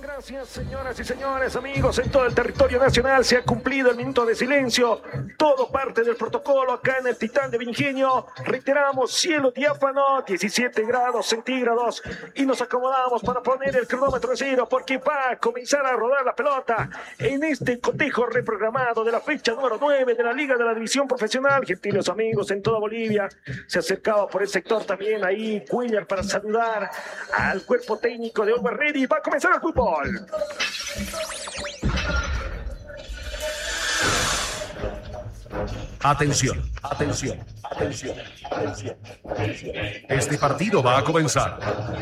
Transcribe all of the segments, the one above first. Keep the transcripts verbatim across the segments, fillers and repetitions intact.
Gracias, señoras y señores, amigos, en todo el territorio nacional se ha cumplido el minuto de silencio. Todo parte del protocolo acá en el Titán de Ingenio. Reiteramos, cielo diáfano, diecisiete grados centígrados. Y nos acomodamos para poner el cronómetro de cero porque va a comenzar a rodar la pelota en este cotejo reprogramado de la fecha número nueve de la Liga de la División Profesional. Gentiles amigos en toda Bolivia, se acercaba por el sector también ahí Cuellar para saludar al cuerpo técnico de Always Ready. Va a comenzar el fútbol. Atención, atención, atención, atención, atención. Este partido va a comenzar.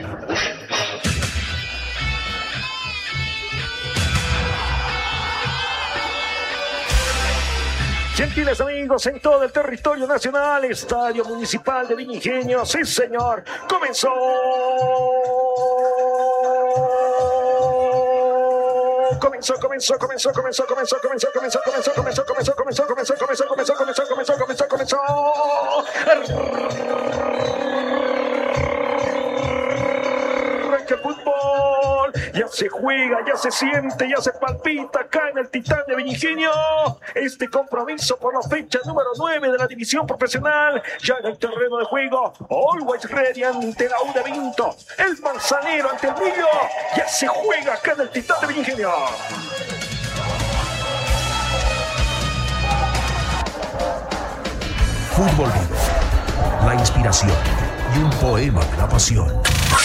Gentiles amigos en todo el territorio nacional, Estadio Municipal de Ingenio, sí señor, comenzó. Comenzó, comenzó, comenzó, comenzó, comenzó, comenzó, comenzó, comenzó, comenzó, comenzó, comenzó, comenzó, comenzó, comenzó, comenzó, comenzó, comenzó, comenzó. Arranca el fútbol, ya se juega, ya se siente, ya se palpita acá en el Titán de Ingenio. Este compromiso por la fecha número nueve de la división profesional, ya en el terreno de juego, Always Ready ante la U de Vinto, el Manzanero ante el Brillo, ya se juega acá en el Titán de Ingenio. Fútbol vivo, la inspiración y un poema de la pasión.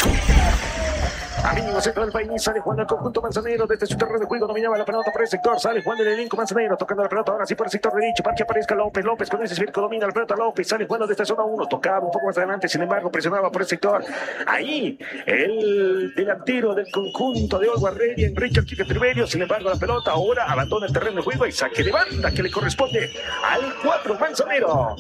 Amigos, centro del país, sale jugando el conjunto manzanero desde su terreno de juego, dominaba la pelota por el sector, sale jugando el elenco manzanero, tocando la pelota ahora sí por el sector derecho, para que aparezca López, López con ese esférico domina la pelota, López sale jugando desde zona uno, tocaba un poco más adelante, sin embargo presionaba por el sector, ahí el delantero del conjunto de Always Ready, Enrique Alquique Triverio, sin embargo la pelota ahora abandona el terreno de juego y saque de banda que le corresponde al cuatro manzanero.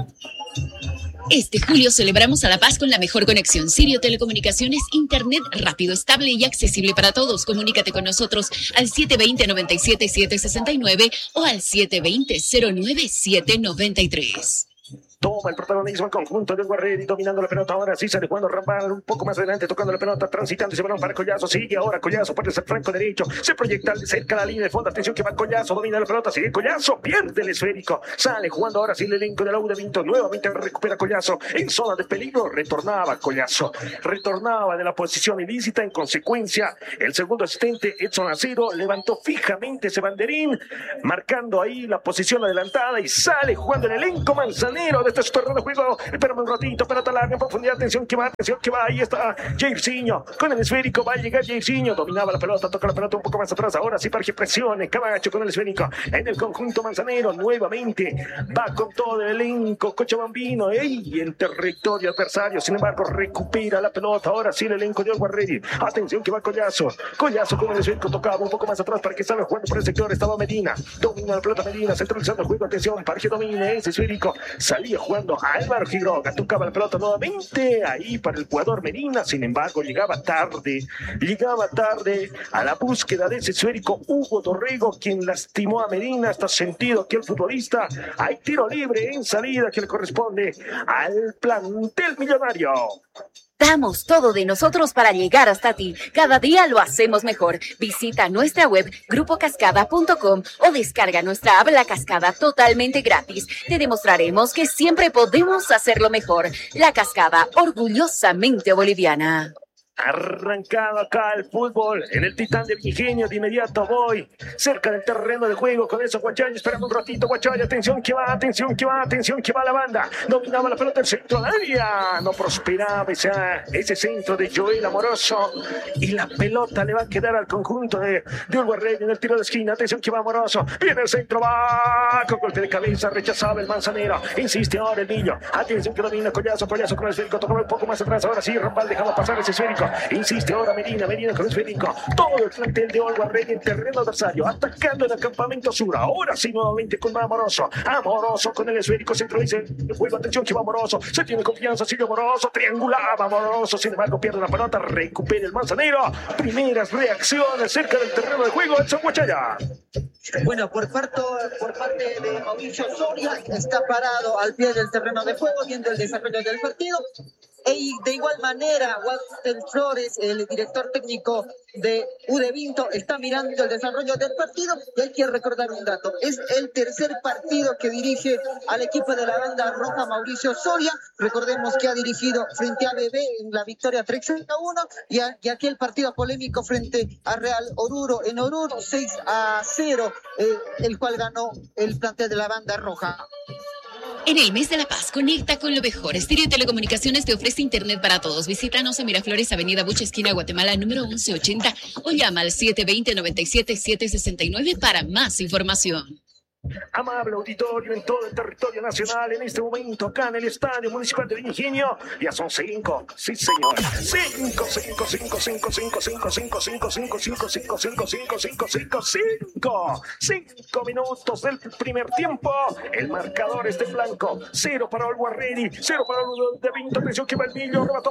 Este julio celebramos a La Paz con la mejor conexión. Sirio Telecomunicaciones, internet rápido, estable y accesible para todos. Comunícate con nosotros al siete dos cero, nueve siete siete seis nueve o al siete dos cero, cero nueve siete nueve tres. Toma el protagonismo el conjunto de Always Ready, dominando la pelota, ahora sí sale jugando Rambal, un poco más adelante, tocando la pelota, transitando ese balón para Collazo, sigue ahora Collazo por el franco derecho, se proyecta cerca de la línea de fondo, atención que va Collazo, domina la pelota, sigue Collazo, pierde el esférico, sale jugando ahora sí el elenco de la U de Vinto, nuevamente recupera Collazo, en zona de peligro, retornaba Collazo, retornaba de la posición ilícita, en consecuencia, el segundo asistente, Edson Acero, levantó fijamente ese banderín, marcando ahí la posición adelantada y sale jugando el elenco manzanero de este terreno de juego. Espérame un ratito, pelota larga en profundidad, atención que va, atención que va, ahí está Jairzinho, con el esférico va a llegar Jairzinho, dominaba la pelota, toca la pelota un poco más atrás, ahora sí para que presione, Camacho con el esférico, en el conjunto manzanero, nuevamente, va con todo el elenco, Cochabambino, y en territorio adversario, sin embargo recupera la pelota, ahora sí el elenco de Always Ready, atención que va Collazo, Collazo con el esférico, tocaba un poco más atrás para que salga jugando por el sector, estaba Medina, domina la pelota Medina, centralizando el juego, atención, para que domine ese esférico, salía jugando Álvaro Quiroga, tocaba la pelota nuevamente ahí para el jugador Medina, sin embargo llegaba tarde, llegaba tarde a la búsqueda de ese esférico Hugo Dorrego, quien lastimó a Medina, está sentido que el futbolista, hay tiro libre en salida que le corresponde al plantel millonario. Damos todo de nosotros para llegar hasta ti. Cada día lo hacemos mejor. Visita nuestra web grupo cascada punto com o descarga nuestra app La Cascada totalmente gratis. Te demostraremos que siempre podemos hacerlo mejor. La Cascada, orgullosamente boliviana. Arrancado acá el fútbol en el Titán de Ingenio, de inmediato voy cerca del terreno de juego con eso Guachay, esperando un ratito Guachay, atención que va, atención que va, atención que va la banda, dominaba la pelota el centro del área, no prosperaba ese, ese centro de Joel Amoroso y la pelota le va a quedar al conjunto de, de Always Ready en el tiro de esquina, atención que va Amoroso, viene el centro, va con golpe de cabeza, rechazaba el manzanero, insiste ahora el niño, atención que domina Collazo, Collazo con el esférico, tocaba un poco más atrás, ahora sí Rambal dejaba pasar ese esférico, insiste ahora Medina, Medina con el esférico, todo el plantel de Always Ready en terreno adversario, atacando el campamento sur, ahora sí nuevamente con Amoroso, Amoroso con el esférico, centraliza el juego, atención que va Amoroso, se tiene confianza, sigue Amoroso, triangulaba Amoroso, sin embargo pierde la pelota, recupera el manzanero, primeras reacciones cerca del terreno de juego, Edson Guachaya. Bueno, por parte, por parte de Mauricio Soria, está parado al pie del terreno de juego, viendo el desarrollo del partido. Y de igual manera, Walter Flores, el director técnico de U D Vinto, está mirando el desarrollo del partido. Y hay que recordar un dato: es el tercer partido que dirige al equipo de la banda roja Mauricio Soria. Recordemos que ha dirigido frente a B B en la victoria tres a uno y, a, y aquel partido polémico frente a Real Oruro en Oruro seis a cero, eh, el cual ganó el plantel de la banda roja. En el mes de la paz, conecta con lo mejor. Stereo Telecomunicaciones te ofrece internet para todos. Visítanos en Miraflores, Avenida Bucha, esquina Guatemala, número once ochenta, o llama al siete dos cero, nueve siete siete seis nueve para más información. Amable auditorio en todo el territorio nacional, en este momento acá en el Estadio Municipal de Ingenio, ya son cinco, sí señor, cinco, cinco, cinco, cinco, cinco, cinco, cinco, cinco, cinco, cinco, cinco, cinco, cinco, cinco, cinco, cinco, cinco minutos del primer tiempo. El marcador es de blanco, cero para Always Ready, cero para el de Vinto. Atención que Valmillo remató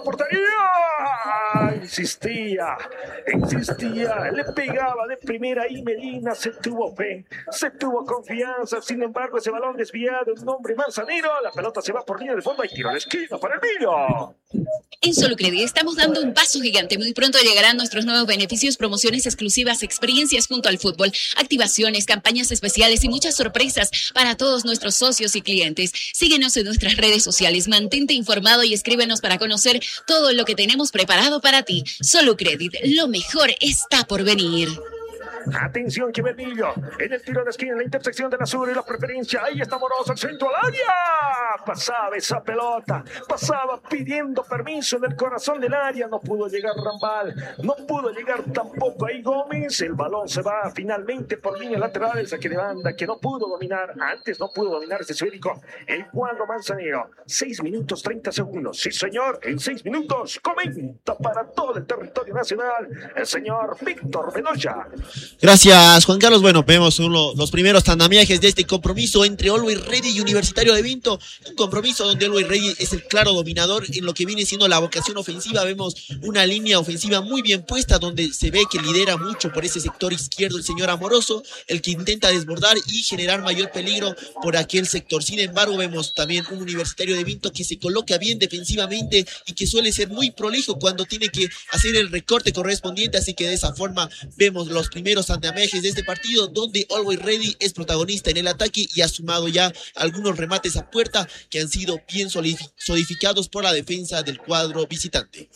portería, insistía, insistía, le pegaba de primera y Medina se tuvo fe, se tuvo confianza. Sin embargo, ese balón desviado de un hombre Manzanero, la pelota se va por línea de fondo y tiro a la esquina para el Millo. En Solucredi estamos dando un paso gigante. Muy pronto llegarán nuestros nuevos beneficios, promociones exclusivas, experiencias junto al fútbol, activaciones, campañas especiales y muchas sorpresas para todos nuestros socios y clientes. Síguenos en nuestras redes sociales, mantente informado y escríbenos para conocer todo lo que tenemos preparado para ti. Solucredi, lo mejor está por venir. Atención que Belmillo en el tiro de esquina, en la intersección de la sur y la preferencia. Ahí está Moroso, el centro al área. Pasaba esa pelota, pasaba pidiendo permiso en el corazón del área. No pudo llegar Rambal, no pudo llegar tampoco ahí Gómez. El balón se va finalmente por línea lateral. El saque de banda que no pudo dominar, antes no pudo dominar ese esférico el cuadro manzanero. seis minutos treinta segundos. Sí señor, en seis minutos comenta para todo el territorio nacional el señor Víctor Bedoya. Gracias, Juan Carlos. Bueno, vemos uno, los primeros andamiajes de este compromiso entre Always Ready y Universitario de Vinto. Un compromiso donde Always Ready es el claro dominador en lo que viene siendo la vocación ofensiva. Vemos una línea ofensiva muy bien puesta, donde se ve que lidera mucho por ese sector izquierdo el señor Amoroso, el que intenta desbordar y generar mayor peligro por aquel sector. Sin embargo, vemos también un Universitario de Vinto que se coloca bien defensivamente y que suele ser muy prolijo cuando tiene que hacer el recorte correspondiente. Así que de esa forma vemos los primeros andamiajes de este partido, donde Always Ready es protagonista en el ataque y ha sumado ya algunos remates a puerta que han sido bien solidificados por la defensa del cuadro visitante.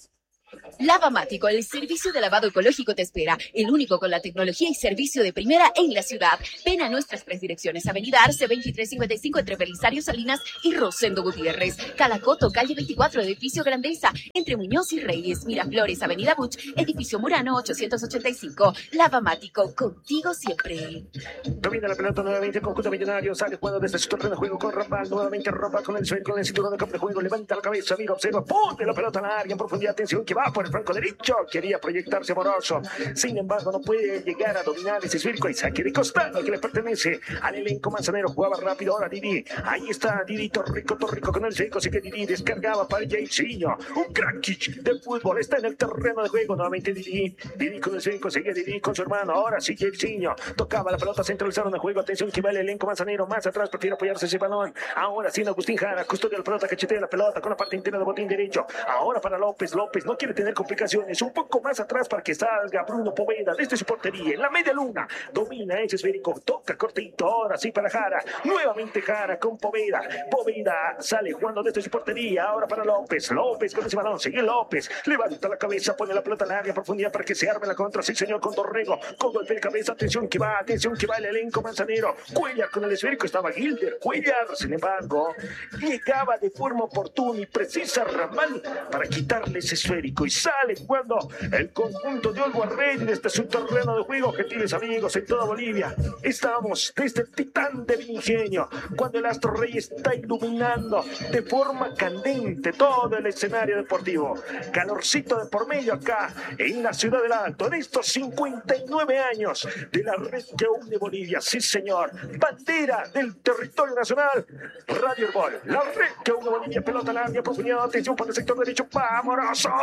Lavamático, el servicio de lavado ecológico te espera, el único con la tecnología y servicio de primera en la ciudad. Ven a nuestras tres direcciones: Avenida Arce veintitrés cincuenta y cinco entre Belisario Salinas y Rosendo Gutiérrez, Calacoto, calle veinticuatro, edificio Grandeza, entre Muñoz y Reyes, Miraflores, Avenida Buch, edificio Murano ochocientos ochenta y cinco. Lavamático, contigo siempre. Domina la pelota nuevamente el conjunto millonario, sale jugando desde su terreno de juego con Rambal, nuevamente Rambal con el suelo, con el cinturón de campo de juego, levanta la cabeza, mira, observa, pone la pelota en la área en profundidad. Atención que va por el franco derecho, quería proyectarse Moroso, sin embargo no puede llegar a dominar ese esférico y saque de costado que le pertenece al elenco manzanero. Jugaba rápido ahora Didi, ahí está Didi Torrico, Torrico con el esférico, así que Didi descargaba para Jairzinho, un crack del fútbol, está en el terreno de juego, nuevamente Didi, Didi con el esférico, sigue Didi con su hermano, ahora sí Jairzinho, tocaba la pelota, centralizaron el juego. Atención que va el elenco manzanero, más atrás prefiere apoyarse ese balón, ahora sí Agustín Jara, custodia la pelota, cachetea la pelota con la parte interna de botín derecho, ahora para López, López no quiere tener complicaciones, un poco más atrás para que salga Bruno Poveda desde su portería, en la media luna, domina ese esférico, toca cortito, ahora sí para Jara, nuevamente Jara con Poveda, Poveda sale jugando desde su portería, ahora para López, López con ese balón, sigue López, levanta la cabeza, pone la pelota en la área profundidad para que se arme la contra, sí señor, con Dorrego, con golpe de cabeza, atención que va, atención que va el elenco manzanero, Cuellar con el esférico, estaba Gilder, Cuellar, sin embargo, llegaba de forma oportuna y precisa Ramal para quitarle ese esférico y sale jugando el conjunto de Always Ready desde su terreno de juego. Gentiles amigos en toda Bolivia, estamos desde el Titán del Ingenio, cuando el Astro Rey está iluminando de forma candente todo el escenario deportivo, calorcito de por medio acá en la ciudad del Alto, en estos cincuenta y nueve años de la red que une Bolivia. Sí señor, bandera del territorio nacional, Radio Herbol, la red que une Bolivia, pelota larga, profundidad, atención para el sector derecho, ¡vámonos!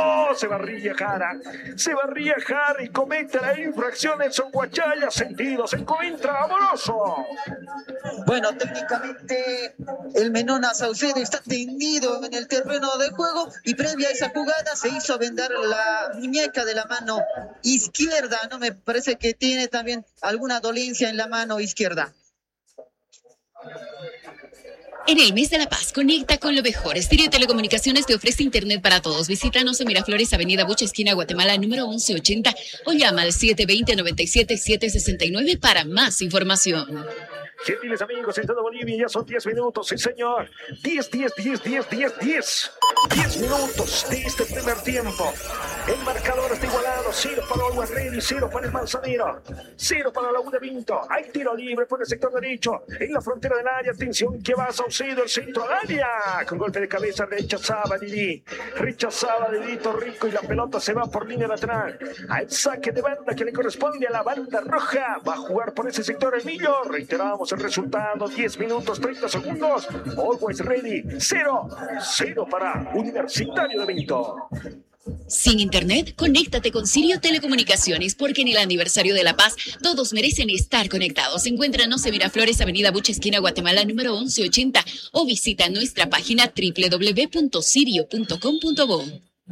¡Oh! Se barría Jara. Se barría Jara y comete la infracción en Son Guachaya. Sentido, se encuentra Amoroso. Bueno, técnicamente el Menona Saucedo está tendido en el terreno de juego y previa a esa jugada se hizo vendar la muñeca de la mano izquierda, ¿no? Me parece que tiene también alguna dolencia en la mano izquierda. En el mes de la paz, conecta con lo mejor. Stereo Telecomunicaciones te ofrece internet para todos. Visítanos en Miraflores, Avenida Bucha, esquina Guatemala, número once ochenta, o llama al siete dos cero, nueve siete siete seis nueve para más información. Gentiles amigos, en todo Bolivia ya son diez minutos, sí señor. diez, diez, diez, diez, diez, diez. diez minutos de este primer tiempo. El marcador está igualado. Cero para Always Ready, cero para el Manzanero. Cero para la U de Vinto. Hay tiro libre por el sector derecho. En la frontera del área, atención que va Saucedo, el centro al área. Con golpe de cabeza rechazaba Didi. Rechazaba Didi Torrico y la pelota se va por línea lateral. Al saque de banda que le corresponde a la banda roja. Va a jugar por ese sector Emilio. Reiteramos el resultado, diez minutos, treinta segundos. Always Ready, cero. cero para Universitario de Vinto. Sin internet, conéctate con Sirio Telecomunicaciones, porque en el aniversario de La Paz todos merecen estar conectados. Encuéntranos en Miraflores, Avenida Bucha, esquina Guatemala, número once ochenta, o visita nuestra página doble u doble u doble u punto sirio punto com punto bo.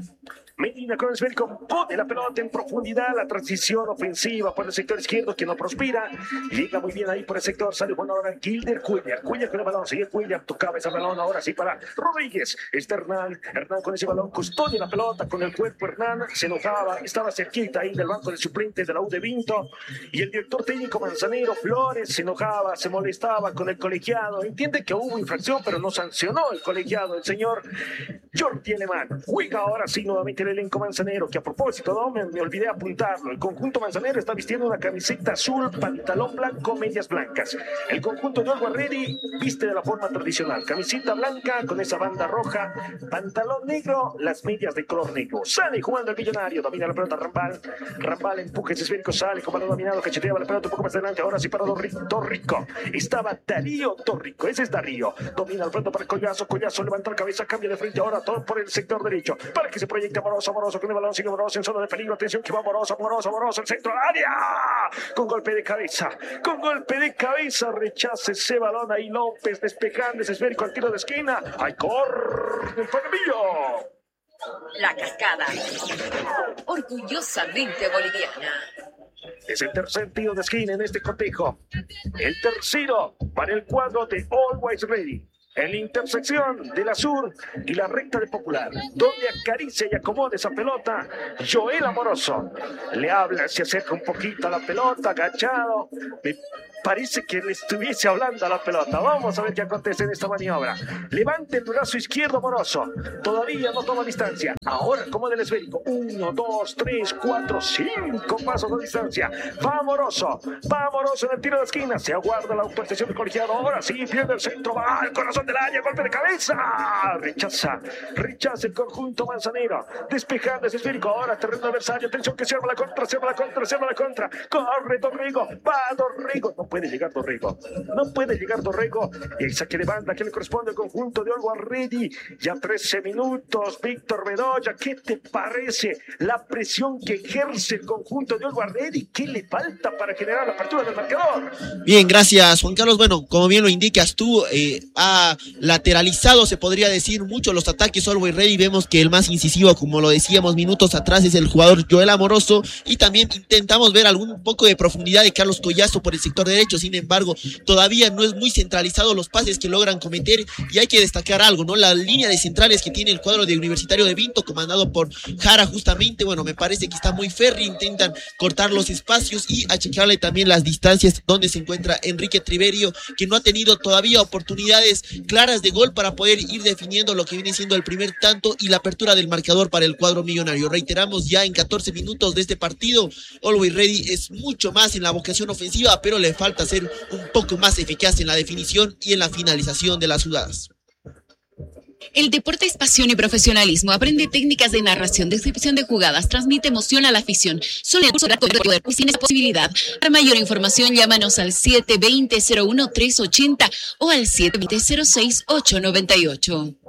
Medina con el esférico pone la pelota en profundidad, la transición ofensiva por el sector izquierdo que no prospera, llega muy bien ahí por el sector, sale Juan ahora Gilder Cuellar, Cuellar con el balón, sigue Cuellar, tocaba ese balón ahora sí para Rodríguez, está Hernán, Hernán con ese balón, custodia la pelota con el cuerpo, Hernán se enojaba, estaba cerquita ahí del banco de suplentes de la U de Vinto, y el director técnico Manzanero Flores se enojaba, se molestaba con el colegiado, entiende que hubo infracción pero no sancionó el colegiado, el señor Jordi Alemán, juega ahora sí nuevamente el elenco manzanero, que a propósito, no me, me olvidé apuntarlo, el conjunto manzanero está vistiendo una camiseta azul, pantalón blanco, medias blancas. El conjunto de Always Ready viste de la forma tradicional, camiseta blanca con esa banda roja, pantalón negro, las medias de color negro. Sale jugando el millonario, domina la pelota Rambal, Rambal empuja ese esférico, sale con balón dominado, cacheteaba la pelota un poco más adelante, ahora sí para Torrico, estaba Darío Torrico, ese es Darío, domina la pelota para Collazo, Collazo levanta la cabeza, cambia de frente, ahora todo por el sector derecho, para que se proyecte Amoroso, Amoroso con el balón, sigue Amoroso en zona de peligro, atención que va Amoroso, Amoroso, Amoroso, el centro al área, con golpe de cabeza, con golpe de cabeza, rechaza ese balón ahí López, despejando ese esférico al tiro de esquina, ¡ay, corre el Palmillo! La Cascada, orgullosamente boliviana. Es el tercer tiro de esquina en este cotejo, el tercero para el cuadro de Always Ready. En la intersección de la Sur y la recta de Popular, donde acaricia y acomoda esa pelota, Joel Amoroso le habla, se acerca un poquito a la pelota, agachado, me parece que le estuviese hablando a la pelota. Vamos a ver qué acontece en esta maniobra. Levanta el brazo izquierdo Amoroso, todavía no toma distancia, ahora como del esférico, uno, dos, tres, cuatro, cinco pasos de distancia, va Amoroso, va Amoroso en el tiro de esquina, se aguarda la autorización del colegiado, ahora sí, pierde el centro, va al corazón del área, golpe de cabeza, rechaza, rechaza el conjunto manzanero, despejando ese esférico, ahora terreno adversario, atención que se arma la contra, se arma la contra, se arma la contra, corre Dorrego, va Dorrego, no puede llegar Dorrego, no puede llegar Dorrego, y el saque de banda que le corresponde al conjunto de Always Ready, ya trece minutos, Víctor Bedoya, ¿qué te parece la presión que ejerce el conjunto de Always Ready? ¿Qué le falta para generar la apertura del marcador? Bien, gracias Juan Carlos, bueno, como bien lo indicas tú, eh, ha lateralizado, se podría decir, mucho los ataques Always Ready, vemos que el más incisivo, como lo decíamos minutos atrás, es el jugador Joel Amoroso, y también intentamos ver algún poco de profundidad de Carlos Collazo por el sector derecho, sin embargo, todavía no es muy centralizado los pases que logran cometer, y hay que destacar algo, ¿no? La línea de centrales que tiene el cuadro de Universitario de Vinto, comandado por Jara justamente, bueno, me parece que está muy férreo, intentan cortar los espacios y achicarle también las distancias donde se encuentra Enrique Triverio, que no ha tenido todavía oportunidades claras de gol para poder ir definiendo lo que viene siendo el primer tanto y la apertura del marcador para el cuadro millonario. Reiteramos, ya en catorce minutos de este partido, Always Ready es mucho más en la vocación ofensiva, pero le falta ser un poco más eficaz en la definición y en la finalización de las jugadas. El deporte es pasión y profesionalismo. Aprende técnicas de narración, descripción de jugadas, transmite emoción a la afición. Solo el curso de poder, pues tienes posibilidad. Para mayor información, llámanos al siete dos cero cero uno tres ocho cero o al siete dos cero cero seis ocho nueve ocho.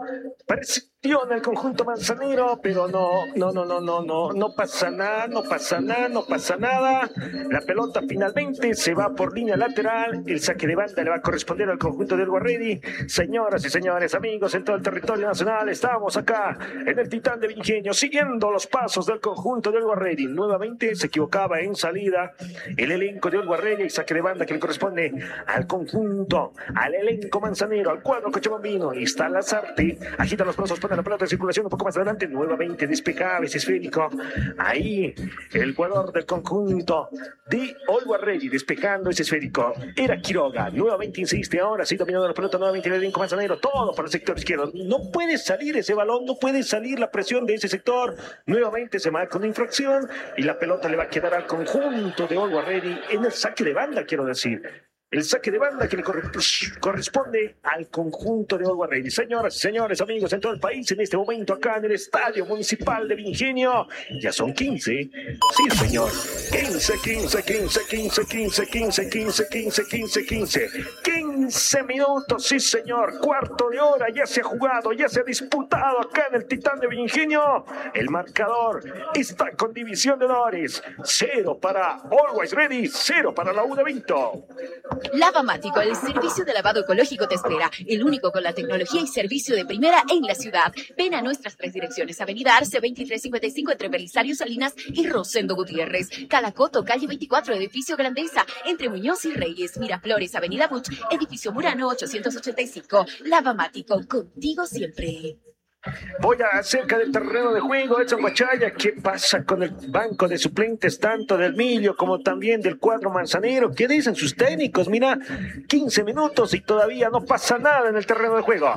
Presiona el conjunto manzanero, pero no, no, no, no, no, no, no pasa nada, no pasa nada, no pasa nada. La pelota finalmente se va por línea lateral. El saque de banda le va a corresponder al conjunto del Guarredi. Señoras y señores, amigos en todo el territorio nacional, estamos acá en el Titán de Ingenio, siguiendo los pasos del conjunto del Guarredi. Nuevamente se equivocaba en salida el elenco del Guarredi. El saque de banda que le corresponde al conjunto, al elenco manzanero, al cuadro cochabambino. Y está Lazarte, agita los brazos, pone la pelota en circulación un poco más adelante, nuevamente despejaba ese esférico. Ahí el jugador del conjunto de All Guarredi despejando ese esférico era Quiroga. Nuevamente insiste, ahora sí dominando la pelota, nuevamente el elenco manzanero, todo para el sector izquierdo. No puede salir ese balón, no puede salir la presión de ese sector. Nuevamente se marca una infracción y la pelota le va a quedar al conjunto de All Guarredi en el saque de banda, quiero decir. El saque de banda que le corresponde al conjunto de All Guarredi. Señoras y señores, amigos en todo el país, en este momento acá en el Estadio Municipal de Ingenio, ya son quince. Sí, señor. quince, quince, quince, quince, quince, quince, quince, quince, quince, quince. quince minutos, sí, señor. Cuarto de hora, ya se ha jugado, ya se ha disputado acá en el Titán de Ingenio. El marcador está con división de honores. Cero para Always Ready, cero para la U de Vinto. Lavamático, el servicio de lavado ecológico te espera, el único con la tecnología y servicio de primera en la ciudad. Ven a nuestras tres direcciones, Avenida Arce veintitrés cincuenta y cinco entre Belisario Salinas y Rosendo Gutiérrez, Calacoto, calle veinticuatro, edificio Grandeza, entre Muñoz y Reyes, Miraflores, Avenida Buch, edificio Murano ochocientos ochenta y cinco. Lavamático, contigo siempre. Voy a cerca del terreno de juego, Edson Guachaya. ¿Qué pasa con el banco de suplentes, tanto del Millo como también del cuadro manzanero? ¿Qué dicen sus técnicos? Mira, quince minutos y todavía no pasa nada en el terreno de juego.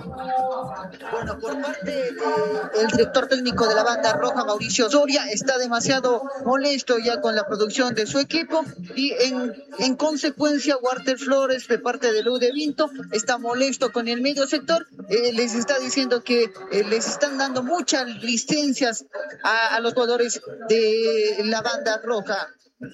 Bueno, por parte del director técnico de la banda roja, Mauricio Soria, está demasiado molesto ya con la producción de su equipo y en, en consecuencia Walter Flores, de parte del U de Vinto, está molesto con el medio sector. Eh, les está diciendo que eh, les están dando muchas licencias a, a los jugadores de la banda roja.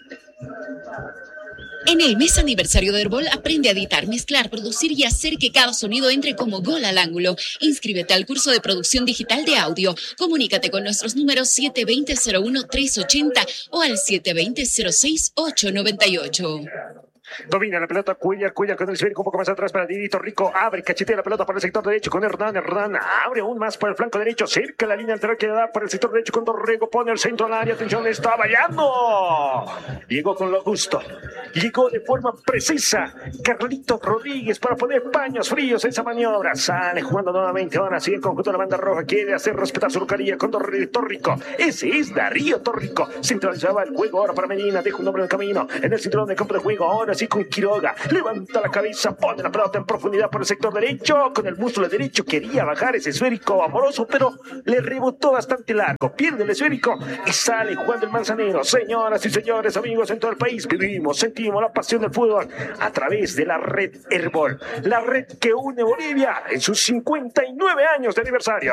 En el mes aniversario de Herbol, aprende a editar, mezclar, producir y hacer que cada sonido entre como gol al ángulo. Inscríbete al curso de producción digital de audio. Comunícate con nuestros números siete dos cero, cero uno, tres ocho cero o al siete dos cero, cero seis, ocho nueve ocho. Domina la pelota Cuellar, Cuellar con el esférico un poco más atrás para Didito Rico, abre, cachetea la pelota por el sector derecho con Hernán, Hernán abre aún más por el flanco derecho, cerca la línea lateral que da por el sector derecho con Dorrego, pone el centro al área, atención, está vallando, llegó con lo justo, llegó de forma precisa Carlitos Rodríguez para poner paños fríos en esa maniobra, sale jugando nuevamente, ahora sí el conjunto de la banda roja quiere hacer respetar su localía con Dorrego Torrico, ese es Darío Torrico, centralizaba el juego ahora para Medina, deja un hombre en el camino, en el cinturón de campo de juego, ahora sí con Quiroga, levanta la cabeza, pone la pelota en profundidad por el sector derecho, con el músculo derecho quería bajar ese esférico amoroso, pero le rebotó bastante largo, pierde el esférico y sale jugando el manzanero. Señoras y señores, amigos en todo el país, vivimos, sentimos la pasión del fútbol a través de la red Herbol, la red que une Bolivia en sus cincuenta y nueve años de aniversario.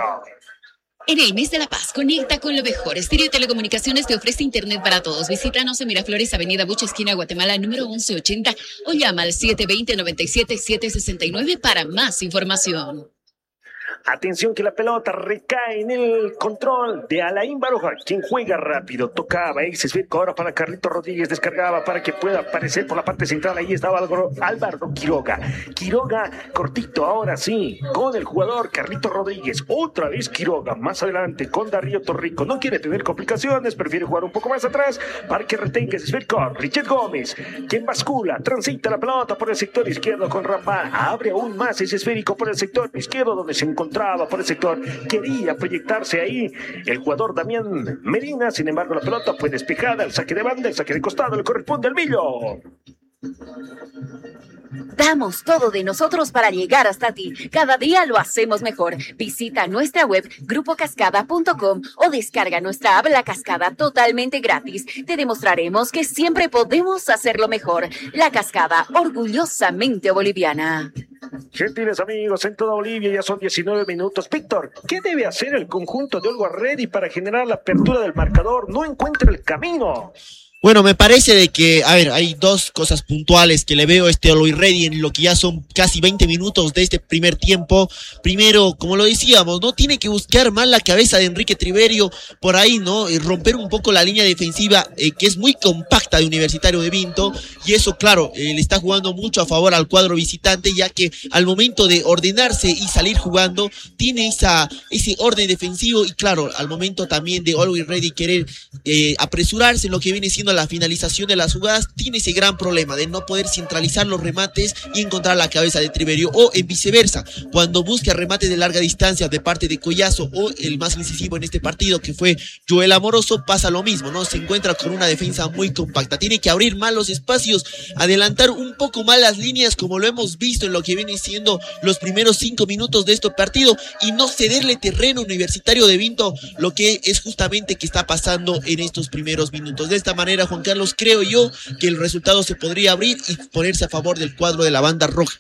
En el mes de la paz, conecta con lo mejor. Stereo Telecomunicaciones te ofrece internet para todos. Visítanos en Miraflores, Avenida Bucha, esquina Guatemala, número once ochenta o llama al siete dos cero, nueve siete, siete seis nueve para más información. Atención que la pelota recae en el control de Alain Baroja, quien juega rápido, tocaba ese esférico ahora para Carlito Rodríguez, descargaba para que pueda aparecer por la parte central, ahí estaba Álvaro, Álvaro Quiroga, Quiroga cortito, ahora sí, con el jugador Carlito Rodríguez, otra vez Quiroga, más adelante con Darío Torrico, no quiere tener complicaciones, prefiere jugar un poco más atrás para que retenga ese esférico, Richard Gómez, quien bascula, transita la pelota por el sector izquierdo con Rambal, abre aún más ese esférico por el sector izquierdo donde se encontraba por el sector, quería proyectarse ahí el jugador Damián Medina, sin embargo la pelota fue despejada, el saque de banda, el saque de costado le corresponde al Millo. Damos todo de nosotros para llegar hasta ti. Cada día lo hacemos mejor. Visita nuestra web grupo cascada punto com o descarga nuestra app La Cascada totalmente gratis. Te demostraremos que siempre podemos hacerlo mejor. La Cascada, orgullosamente boliviana. Gentiles amigos en toda Bolivia, ya son diecinueve minutos. Víctor, ¿qué debe hacer el conjunto de All Guarredi para generar la apertura del marcador? No encuentra el camino. Bueno, me parece de que, a ver, hay dos cosas puntuales que le veo a este Always Ready en lo que ya son casi veinte minutos de este primer tiempo. Primero, como lo decíamos, ¿no? Tiene que buscar más la cabeza de Enrique Triverio por ahí, ¿no? Y romper un poco la línea defensiva eh, que es muy compacta de Universitario de Vinto, y eso, claro, eh, le está jugando mucho a favor al cuadro visitante, ya que al momento de ordenarse y salir jugando, tiene esa, ese orden defensivo, y claro, al momento también de Always Ready querer eh, apresurarse en lo que viene siendo la finalización de las jugadas, tiene ese gran problema de no poder centralizar los remates y encontrar la cabeza de Triverio, o en viceversa, cuando busca remates de larga distancia de parte de Collazo, o el más incisivo en este partido que fue Joel Amoroso, pasa lo mismo, ¿no? Se encuentra con una defensa muy compacta, tiene que abrir más los espacios, adelantar un poco más las líneas como lo hemos visto en lo que viene siendo los primeros cinco minutos de este partido, y no cederle terreno Universitario de Vinto, lo que es justamente que está pasando en estos primeros minutos. De esta manera, Juan Carlos, creo yo que el resultado se podría abrir y ponerse a favor del cuadro de la banda roja.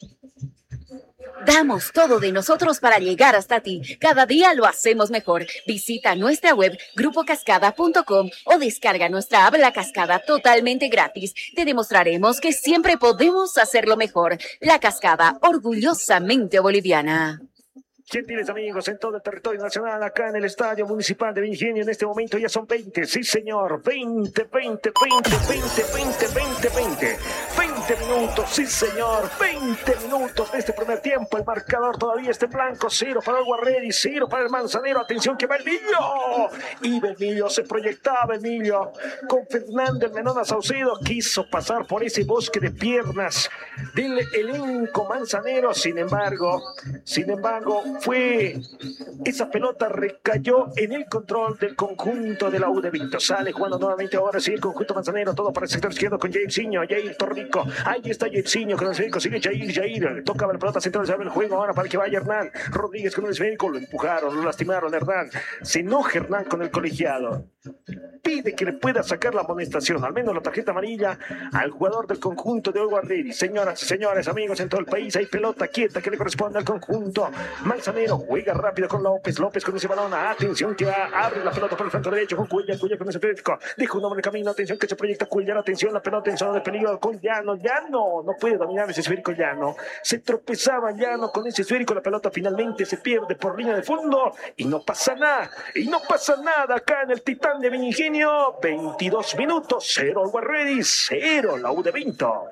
Damos todo de nosotros para llegar hasta ti. Cada día lo hacemos mejor. Visita nuestra web grupo cascada punto com o descarga nuestra app La Cascada totalmente gratis. Te demostraremos que siempre podemos hacerlo mejor. La Cascada, orgullosamente boliviana. Gentiles amigos, en todo el territorio nacional, acá en el Estadio Municipal de Ingenio, en este momento ya son veinte, sí señor, veinte, veinte, veinte, veinte, veinte, veinte, veinte, veinte minutos, sí señor, veinte minutos de este primer tiempo. El marcador todavía está en blanco, cero para el Guarreri, cero para el Manzanero. Atención que va Emilio, y Emilio se proyectaba, Emilio con Fernando el Menona Saucedo, quiso pasar por ese bosque de piernas del elenco manzanero. Sin embargo, sin embargo, fue esa pelota recayó en el control del conjunto de la U de Vinto. Sale jugando nuevamente ahora sí el conjunto manzanero, todo para el sector izquierdo con Jairzinho, Jair Torrico, ahí está Jairzinho con el esférico, sigue Jair, Jair, tocaba la pelota central, se abre el juego ahora para que vaya Hernán Rodríguez con el esférico, lo empujaron, lo lastimaron Hernán, se enoja Hernán con el colegiado, pide que le pueda sacar la amonestación, al menos la tarjeta amarilla al jugador del conjunto de Guarreri. Señoras y señores, amigos en todo el país, hay pelota quieta que le corresponde al conjunto manzanero, juega rápido con López, López con ese balón, atención que va, abre la pelota por el flanco derecho con Cuellar, Cuellar con ese esférico, deja un hombre en camino, atención que se proyecta Cuellar, atención, la pelota en zona de peligro con Llano, Llano, no puede dominar ese esférico Llano, se tropezaba Llano con ese esférico, la pelota finalmente se pierde por línea de fondo y no pasa nada, y no pasa nada acá en el Titán de Ingenio, veintidós minutos, cero Guarreri, cero la U de Vinto.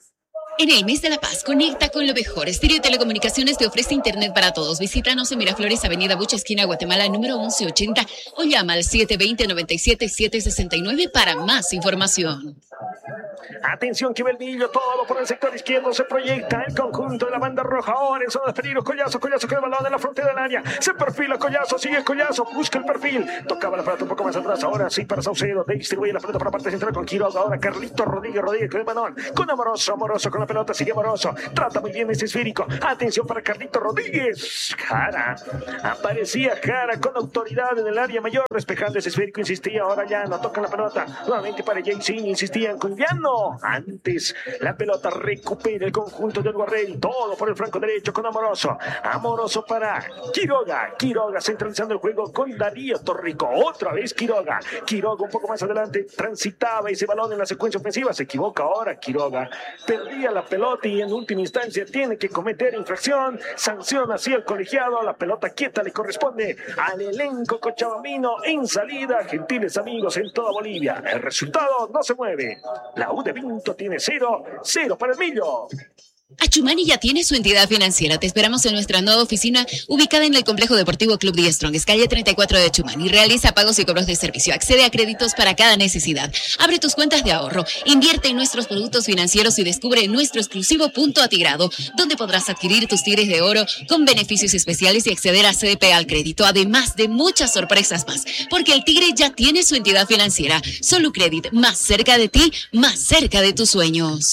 En el mes de la paz, conecta con lo mejor. Stereo Telecomunicaciones te ofrece internet para todos. Visítanos en Miraflores, Avenida Bucha, esquina Guatemala, número once ochenta, o llama al siete dos cero, nueve siete siete seis nueve para más información. Atención que Belvillo, todo por el sector izquierdo, se proyecta el conjunto de la banda roja, ahora en zona de peligro, Collazo, Collazo con el balón en la frontera del área, se perfila Collazo, sigue Collazo, busca el perfil, tocaba la pelota un poco más atrás, ahora sí para Saucedo, distribuye la pelota por la parte central con Quiroga, ahora Carlito Rodríguez, Rodríguez con el balón, con Amoroso, Amoroso con la pelota, sigue Amoroso, trata muy bien ese esférico, atención para Carlito Rodríguez, Jara, aparecía Jara con autoridad en el área mayor, despejando ese esférico, insistía, ahora ya no toca la pelota, nuevamente para Jaycin, insistían con Llano, antes la pelota recupera el conjunto del Guarreri, todo por el flanco derecho con Amoroso, Amoroso para Quiroga, Quiroga centralizando el juego con Darío Torrico, otra vez Quiroga, Quiroga un poco más adelante, transitaba ese balón en la secuencia ofensiva, se equivoca ahora Quiroga, perdía la pelota y en última instancia tiene que cometer infracción, sanciona así el colegiado, la pelota quieta le corresponde al elenco cochabambino en salida, gentiles amigos en toda Bolivia, el resultado no se mueve, la U de Vinto tiene cero, cero para el Millo. Achumani ya tiene su entidad financiera. Te esperamos en nuestra nueva oficina ubicada en el Complejo Deportivo Club Die Strongest, calle treinta y cuatro de Achumani. Realiza pagos y cobros de servicio. Accede a créditos para cada necesidad. Abre tus cuentas de ahorro. Invierte en nuestros productos financieros y descubre nuestro exclusivo punto atigrado, donde podrás adquirir tus tigres de oro con beneficios especiales y acceder a C D P al crédito, además de muchas sorpresas más. Porque el Tigre ya tiene su entidad financiera. Solo Credit, más cerca de ti, más cerca de tus sueños.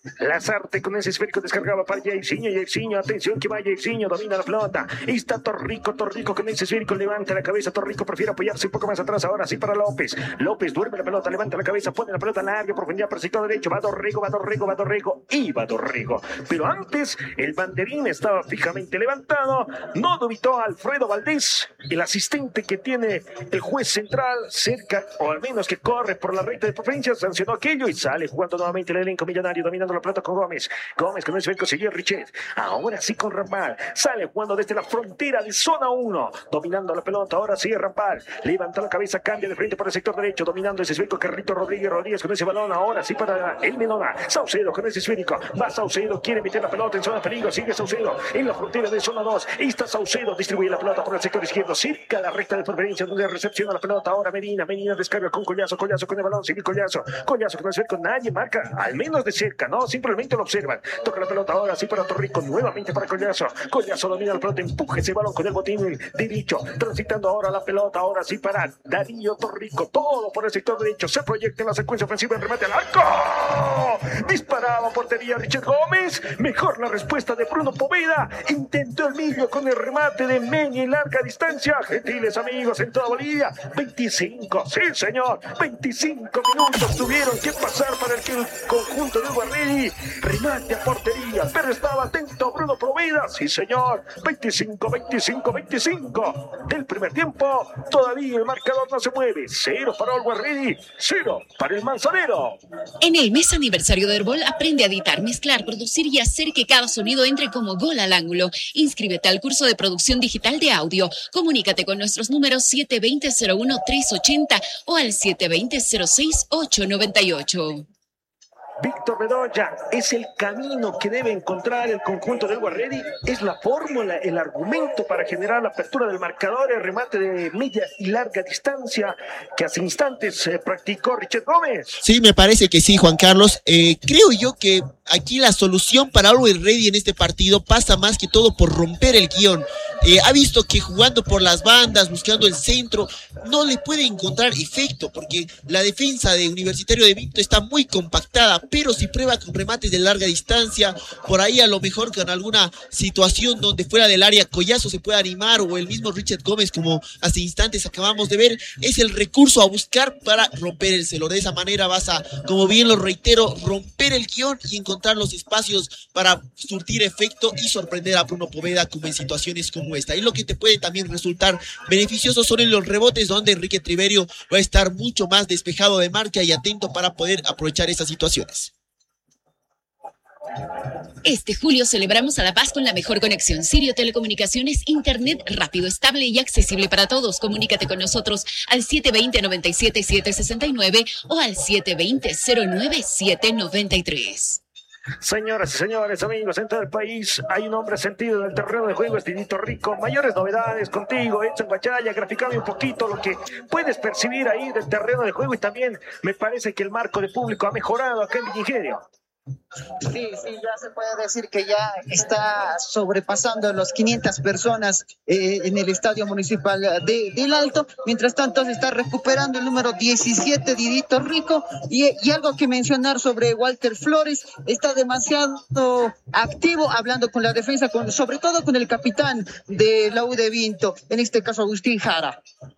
Lazarte con ese esférico descargaba para Jairzinho. Jairzinho, atención que va Jairzinho, domina la pelota. Y está Torrico, Torrico con ese esférico, levanta la cabeza. Torrico prefiere apoyarse un poco más atrás. Ahora sí para López. López duerme la pelota, levanta la cabeza, pone la pelota larga, profundidad por el sector derecho. Va Dorrego, va Dorrego, va Dorrego y va Dorrego. Pero antes el banderín estaba fijamente levantado. No dubitó Alfredo Valdés, el asistente que tiene el juez central cerca, o al menos que corre por la recta de preferencia. Sancionó aquello y sale jugando nuevamente el elenco millonario, dominando la pelota con Gómez. Gómez con el esférico siguió Richet. Ahora sí con Rampal. Sale jugando desde la frontera de zona uno, dominando la pelota. Ahora sí Rampal. Levanta la cabeza, cambia de frente por el sector derecho, dominando ese esférico Carrito Rodríguez. Rodríguez con ese balón. Ahora sí para el Menona. Saucedo con ese esférico. Va Saucedo, quiere meter la pelota en zona de peligro. Sigue Saucedo en la frontera de zona dos. Y está Saucedo, distribuye la pelota por el sector izquierdo, cerca la recta de preferencia donde recepciona la pelota. Ahora Medina. Medina descarga con Collazo. Collazo con el balón. Sigue Collazo. Collazo con el esférico. Nadie marca, al menos de cerca, ¿no? Simplemente lo observan. Toca la pelota ahora sí para Torrico. Nuevamente para Collazo. Collazo domina la pelota. Empuje ese balón con el botín derecho. Transitando ahora la pelota. Ahora sí para Darío Torrico. Todo por el sector derecho. Se proyecta en la secuencia ofensiva. El remate al arco. Disparaba portería Richard Gómez. Mejor la respuesta de Bruno Poveda. Intentó el millo con el remate de Meña en larga distancia. Gentiles amigos en toda Bolivia. veinticinco. Sí, señor. veinticinco minutos tuvieron que pasar para el que el conjunto de Guarreri remate a portería. Pero estaba atento Bruno Poveda. Sí, señor. veinticinco, veinticinco, veinticinco. Del primer tiempo. Todavía el marcador no se mueve. Cero para el Guarreri. Cero para el Manzanero. En el mes aniversario de Herbol, aprende a editar, mezclar, producir y hacer que cada sonido entre como gol al ángulo. Inscríbete al curso de producción digital de audio. Comunícate con nuestros números siete dos cero, cero uno, tres ocho cero o al siete dos cero, cero seis, ocho nueve ocho. Víctor Bedoya, es el camino que debe encontrar el conjunto del Guarreri, es la fórmula, el argumento para generar la apertura del marcador, el remate de media y larga distancia que hace instantes eh, practicó Richard Gómez. Sí, me parece que sí, Juan Carlos. Eh, creo yo que aquí la solución para Always Ready en este partido pasa más que todo por romper el guión. Eh, ha visto que jugando por las bandas, buscando el centro, no le puede encontrar efecto, porque la defensa de Universitario de Vinto está muy compactada, pero si prueba con remates de larga distancia, por ahí a lo mejor con alguna situación donde fuera del área Collazo se puede animar, o el mismo Richard Gómez, como hace instantes acabamos de ver, es el recurso a buscar para romper el celo. De esa manera vas a, como bien lo reitero, romper el guión y encontrar los espacios para surtir efecto y sorprender a Bruno Poveda como en situaciones como esta. Y lo que te puede también resultar beneficioso son en los rebotes, donde Enrique Triverio va a estar mucho más despejado de marca y atento para poder aprovechar esas situaciones. Este julio celebramos a La Paz con la mejor conexión. Sirio Telecomunicaciones, internet rápido, estable y accesible para todos. Comunícate con nosotros al siete dos cero, nueve siete siete seis nueve o al siete dos cero, cero nueve siete nueve tres. Señoras y señores, amigos en todo el país, hay un hombre sentido en el terreno de juego, Estinito Rico. Mayores novedades contigo, Edson Guachaya. Graficame un poquito lo que puedes percibir ahí del terreno de juego, y también me parece que el marco de público ha mejorado acá en Villingenio. Sí, sí, ya se puede decir que ya está sobrepasando los quinientas personas eh, en el Estadio Municipal de, del Alto. Mientras tanto se está recuperando el número diecisiete, Didito Rico, y, y algo que mencionar sobre Walter Flores, está demasiado activo hablando con la defensa, con, sobre todo con el capitán de la U de Vinto, en este caso Agustín Jara.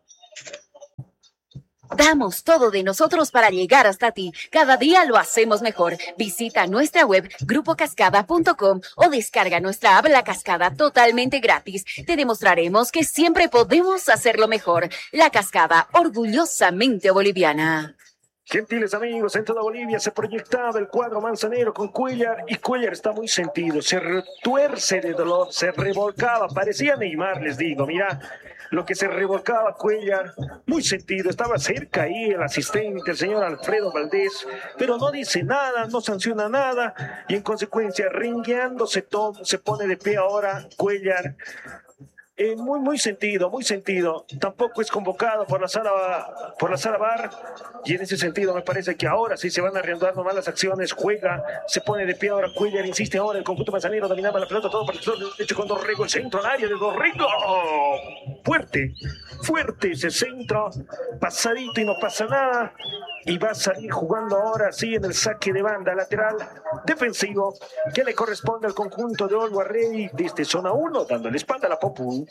Damos todo de nosotros para llegar hasta ti. Cada día lo hacemos mejor. Visita nuestra web grupo cascada punto com o descarga nuestra app La Cascada totalmente gratis. Te demostraremos que siempre podemos hacerlo mejor. La Cascada, orgullosamente boliviana. Gentiles amigos, en toda Bolivia se proyectaba el cuadro manzanero con Cuellar, y Cuellar está muy sentido, se retuerce de dolor, se revolcaba, parecía Neymar, les digo, mira lo que se revolcaba Cuellar, muy sentido, estaba cerca ahí el asistente, el señor Alfredo Valdés, pero no dice nada, no sanciona nada, y en consecuencia, ringueando se, se pone de pie ahora Cuellar. Eh, muy, muy sentido, muy sentido. Tampoco es convocado por la sala por la sala V A R, y en ese sentido me parece que ahora sí se van a reanudar nomás las acciones. Juega, se pone de pie ahora Cuellar, insiste ahora el conjunto manzanero, dominaba la pelota todo para el sector derecho con Dorrego, el centro al área de Dorrego. Fuerte, fuerte ese centro, pasadito y no pasa nada. y va a salir jugando ahora sí en el saque de banda lateral defensivo que le corresponde al conjunto de Always Ready desde zona uno, dando la espalda a la Popu.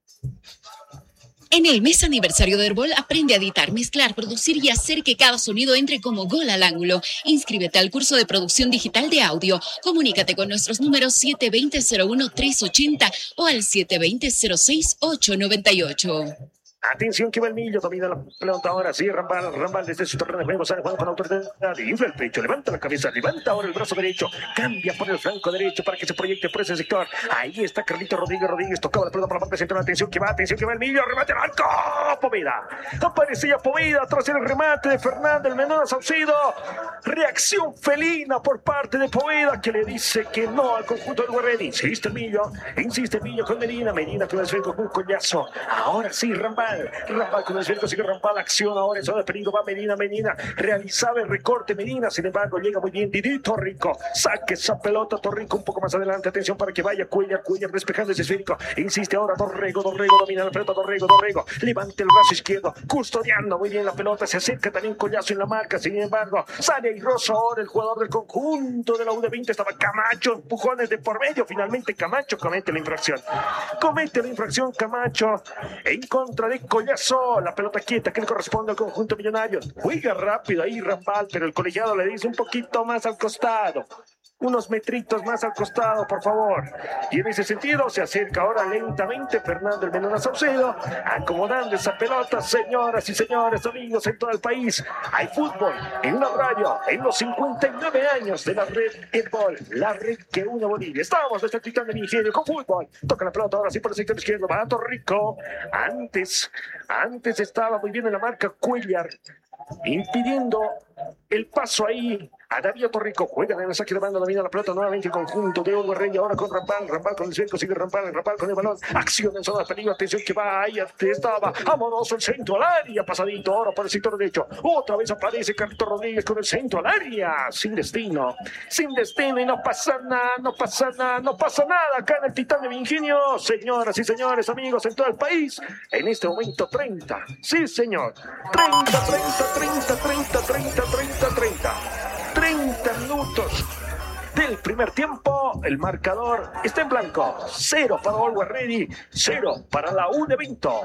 En el mes aniversario de Herbol, aprende a editar, mezclar, producir y hacer que cada sonido entre como gol al ángulo. Inscríbete al curso de producción digital de audio. Comunícate con nuestros números siete dos cero cero uno tres ocho cero o al siete dos cero cero seis ocho nueve ocho. Atención que va el Millo, domina la pelota ahora sí, Rambal, Rambal desde su terreno de juego, sale jugando con autoridad, infla el pecho, levanta la cabeza, levanta ahora el brazo derecho, cambia por el flanco derecho para que se proyecte por ese sector. Ahí está Carlito Rodríguez, Rodríguez tocaba la pelota por la parte central, atención que va, atención que va el Millo, remate al arco, Poveda, aparecía Poveda tras el remate de Fernando el Menor Saucedo, reacción felina por parte de Poveda que le dice que no al conjunto del Guerrero. Insiste el Millo, insiste el Millo con Medina, Medina con el sueldo con un collazo, ahora sí Rambal. Rambal con el sueldo, sigue Rambal, acción ahora en zona de peligro, va Medina, Medina, realizaba el recorte Medina, sin embargo llega muy bien Didi Torrico, saque esa pelota Torrico un poco más adelante, atención para que vaya Cuellar, Cuellar despejando ese esférico, insiste ahora Dorrego, Dorrego domina la pelota, Dorrego, Dorrego, levanta el brazo izquierdo, custodiando muy bien la pelota, se acerca también Collazo en la marca, sin embargo, sale airoso ahora el jugador del conjunto de la U D veinte, estaba Camacho, empujones de por medio, finalmente Camacho comete la infracción, comete la infracción Camacho, en contra de Collazo, la pelota quieta que le corresponde al conjunto millonario, juega rápido ahí Rambal, pero el colegiado le dice un poquito más al costado, unos metritos más al costado, por favor. Y en ese sentido se acerca ahora lentamente Fernando el Menor Saucedo, acomodando esa pelota, señoras y señores, amigos en todo el país. Hay fútbol en una radio, en los cincuenta y nueve años de la red Herbol, la red que une a Bolivia. Estamos desde el Titán de Ingenio con fútbol. Toca la pelota ahora sí por el sector izquierdo, va Torrico. Antes, antes estaba muy bien en la marca Cuellar, impidiendo el paso ahí a David Torrico, juega en el saque de banda, domina la pelota nuevamente el conjunto de Hugo Rey, ahora con Rambal, Rambal con el cerco, sigue Rambal, Rambal con el balón, acción en zona de peligro, atención que va ahí, estaba amoroso el centro al área, pasadito ahora por el sector derecho, otra vez aparece Carlito Rodríguez con el centro al área, sin destino, sin destino y no pasa nada, no pasa nada, no pasa nada acá en el Titán de Ingenio, señoras y señores, amigos en todo el país, en este momento treinta, sí señor, treinta, treinta, treinta, treinta, treinta, treinta, treinta. treinta minutos del primer tiempo, el marcador está en blanco, cero para Always Ready, cero para la U D Vinto.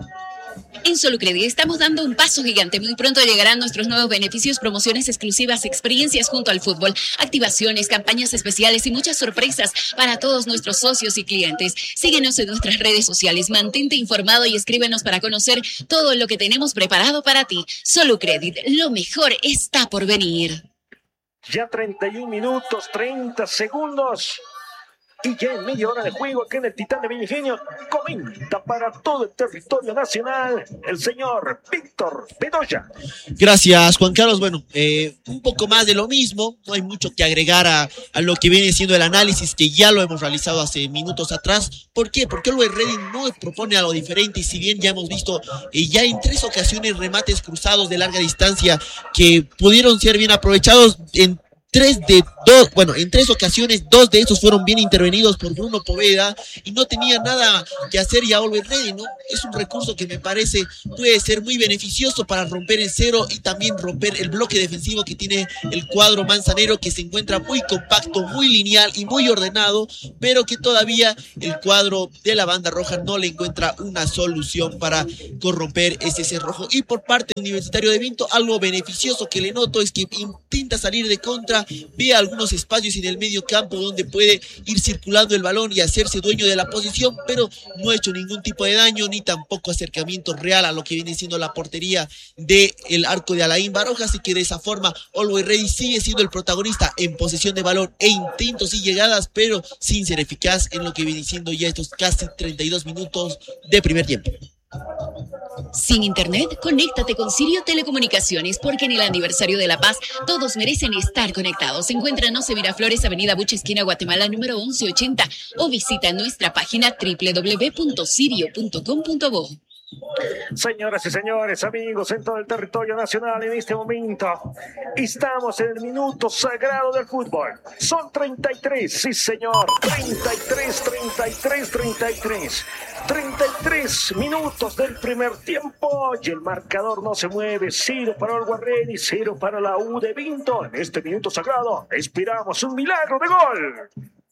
En Solucredi estamos dando un paso gigante. Muy pronto llegarán nuestros nuevos beneficios, promociones exclusivas, experiencias junto al fútbol, activaciones, campañas especiales y muchas sorpresas para todos nuestros socios y clientes. Síguenos en nuestras redes sociales, mantente informado y escríbenos para conocer todo lo que tenemos preparado para ti. Solucredit, lo mejor está por venir. Ya treinta y un minutos, treinta segundos. Y ya en media hora de juego acá en el Titán de Ingenio comenta para todo el territorio nacional el señor Víctor Bedoya. Gracias, Juan Carlos. Bueno, eh, un poco más de lo mismo. No hay mucho que agregar a, a lo que viene siendo el análisis que ya lo hemos realizado hace minutos atrás. ¿Por qué? Porque Always Ready no propone algo diferente y si bien ya hemos visto eh, ya en tres ocasiones remates cruzados de larga distancia que pudieron ser bien aprovechados en Tres de dos, bueno, en tres ocasiones, dos de esos fueron bien intervenidos por Bruno Poveda y no tenía nada que hacer ya Always Ready, ¿no? Es un recurso que me parece puede ser muy beneficioso para romper el cero y también romper el bloque defensivo que tiene el cuadro manzanero, que se encuentra muy compacto, muy lineal y muy ordenado, pero que todavía el cuadro de la banda roja no le encuentra una solución para corromper ese cerrojo. Y por parte del Universitario de Vinto, algo beneficioso que le noto es que intenta salir de contra, ve algunos espacios en el medio campo donde puede ir circulando el balón y hacerse dueño de la posición, pero no ha hecho ningún tipo de daño ni tampoco acercamiento real a lo que viene siendo la portería del arco de Alain Baroja, así que de esa forma Always Ready sigue siendo el protagonista en posesión de balón e intentos y llegadas, pero sin ser eficaz en lo que viene siendo ya estos casi treinta y dos minutos de primer tiempo. Sin internet, conéctate con Sirio Telecomunicaciones, porque en el aniversario de La Paz todos merecen estar conectados. Encuéntranos en Miraflores, Avenida Buche, esquina Guatemala, número once ochenta, o visita nuestra página doble u doble u doble u punto sirio punto com punto bo. Señoras y señores, amigos en todo el territorio nacional, en este momento estamos en el minuto sagrado del fútbol. Son treinta y tres, sí señor, treinta y tres, treinta y tres, treinta y tres. treinta y tres minutos del primer tiempo y el marcador no se mueve. Cero para Always Ready, cero para la U de Vinto. En este minuto sagrado esperamos un milagro de gol.